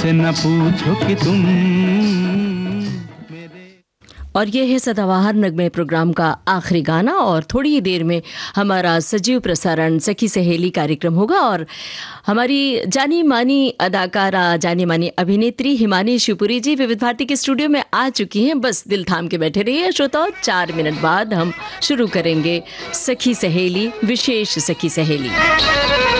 मुझसे न पूछो कि तुम। और ये है सदाबहार नगमे प्रोग्राम का आखिरी गाना, और थोड़ी ही देर में हमारा सजीव प्रसारण सखी सहेली कार्यक्रम होगा। और हमारी जानी मानी अदाकारा, जानी मानी अभिनेत्री हिमानी शिवपुरी जी विविध भारती के स्टूडियो में आ चुकी हैं। बस दिल थाम के बैठे रहिए श्रोताओ, 4 मिनट बाद हम शुरू करेंगे सखी सहेली, विशेष सखी सहेली।